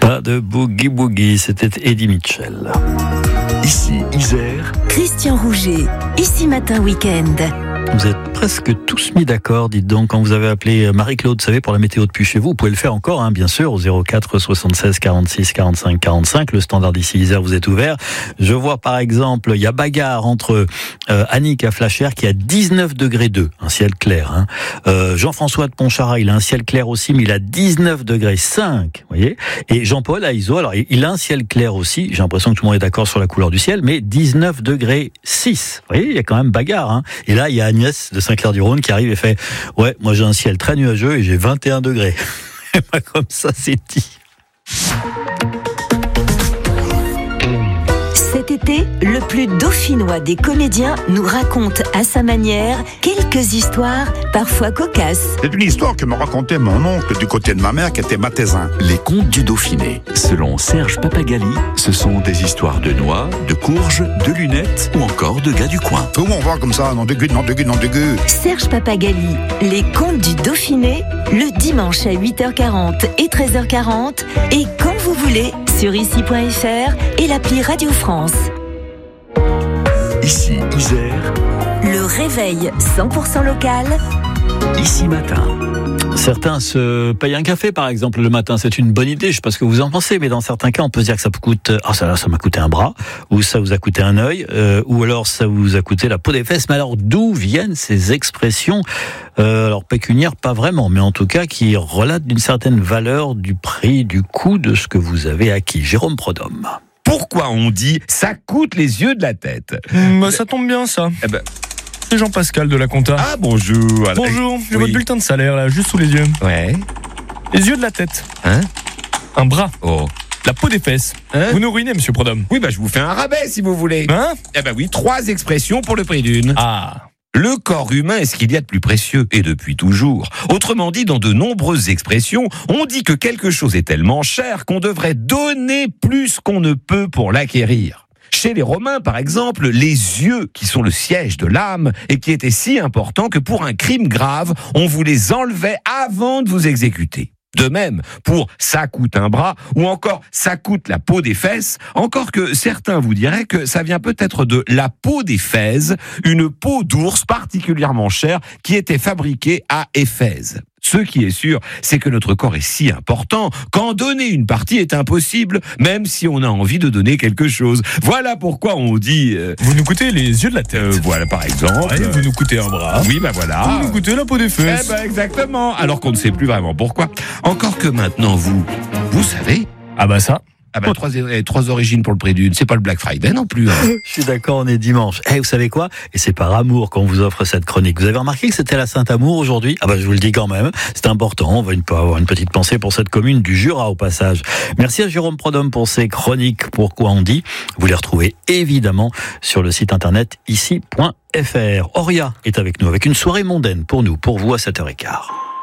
Pas de boogie boogie, c'était Eddie Mitchell. Ici Isère, Christian Rouget, Ici Matin Week-end. Vous êtes presque tous mis d'accord, dites donc, quand vous avez appelé Marie-Claude, vous savez, pour la météo depuis chez vous. Vous pouvez le faire encore, bien sûr, au 04 76 46 45 45. Le standard d'ici Isère vous est ouvert. Je vois par exemple, il y a bagarre entre Annick à Flachère qui a 19 degrés 2, un ciel clair. Jean-François de Pontcharra, il a un ciel clair aussi, mais il a 19 degrés 5, vous voyez. Et Jean-Paul à Iso, alors il a un ciel clair aussi. J'ai l'impression que tout le monde est d'accord sur la couleur du ciel, mais 19 degrés 6. Vous voyez, il y a quand même bagarre. Et là, il y a Agnès de Saint-Clair-du-Rhône qui arrive et fait « Ouais, moi j'ai un ciel très nuageux et j'ai 21 degrés. » Et pas comme ça, c'est dit. Cet été, le plus dauphinois des comédiens nous raconte à sa manière quelques histoires parfois cocasses. C'est une histoire que me racontait mon oncle du côté de ma mère qui était mathésin. les contes du Dauphiné. Selon Serge Papagali, ce sont des histoires de noix, de courges, de lunettes ou encore de gars du coin. Comment on voit comme ça, non dégu, non dégu, non dégu. Serge Papagali, les contes du Dauphiné, le dimanche à 8h40 et 13h40 et quand vous voulez sur ici.fr et l'appli Radio France. Ici Isère, Le réveil 100% local. Ici Matin. Certains se payent un café, par exemple, le matin. C'est une bonne idée. Je sais pas ce que vous en pensez, mais dans certains cas, on peut se dire que ça coûte, ça m'a coûté un bras, ou ça vous a coûté un œil, ou alors ça vous a coûté la peau des fesses. Mais alors, d'où viennent ces expressions, alors pécuniaires, pas vraiment, mais en tout cas, qui relatent d'une certaine valeur du prix, du coût de ce que vous avez acquis? Jérôme Prodhomme. Pourquoi on dit « ça coûte les yeux de la tête » Ça tombe bien, ça. Eh ben, C'est Jean-Pascal de la compta. ah bonjour. Bonjour, j'ai Oui. votre bulletin de salaire, là, juste sous les yeux. Ouais. Les yeux de la tête. Hein? Un bras. Oh. La peau des fesses. Hein? Vous nous ruinez, monsieur Prodhomme. Oui, je vous fais un rabais si vous voulez. Hein? Eh ben oui, 3 expressions pour le prix d'une. Ah. Le corps humain est ce qu'il y a de plus précieux, et depuis toujours. Autrement dit, dans de nombreuses expressions, on dit que quelque chose est tellement cher qu'on devrait donner plus qu'on ne peut pour l'acquérir. Chez les Romains, par exemple, les yeux, qui sont le siège de l'âme, et qui étaient si importants que pour un crime grave, on vous les enlevait avant de vous exécuter. De même, pour « ça coûte un bras » ou encore « ça coûte la peau des fesses », encore que certains vous diraient que ça vient peut-être de la peau des Phèses, une peau d'ours particulièrement chère qui était fabriquée à Éphèse. Ce qui est sûr, c'est que notre corps est si important qu'en donner une partie est impossible, même si on a envie de donner quelque chose. Voilà pourquoi on dit... Vous nous coûtez les yeux de la tête. voilà par exemple... Ouais, vous nous coûtez un bras. Oui, voilà. Vous nous coûtez la peau des fesses. Exactement. Alors qu'on ne sait plus vraiment pourquoi. Encore que maintenant, vous savez... Ah bah ça. 3 origines pour le prix d'une. C'est pas le Black Friday non plus. Hein. Je suis d'accord, on est dimanche. Vous savez quoi? Et c'est par amour qu'on vous offre cette chronique. Vous avez remarqué que c'était la Saint-Amour aujourd'hui? Je vous le dis quand même. C'est important. On va avoir une petite pensée pour cette commune du Jura au passage. Merci à Jérôme Prodhomme pour ces chroniques. Pourquoi on dit? Vous les retrouvez évidemment sur le site internet ici.fr. Auria est avec nous avec une soirée mondaine pour vous à 7h15.